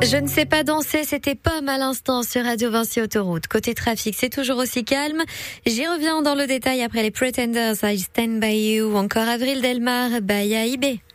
Je ne sais pas danser, c'était Pomme à l'instant sur Radio Vinci Autoroute. Côté trafic, c'est toujours aussi calme. J'y reviens dans le détail après les Pretenders, I Stand By You, ou encore Avril Delmar, Baya Ibé.